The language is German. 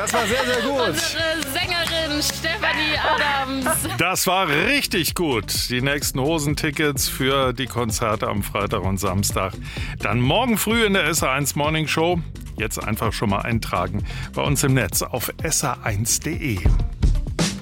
Das war sehr, sehr gut. Unsere Sängerin Stefanie Adams. Das war richtig gut. Die nächsten Hosentickets für die Konzerte am Freitag und Samstag. Dann morgen früh in der SR1 Morning Show. Jetzt einfach schon mal eintragen bei uns im Netz auf sr1.de.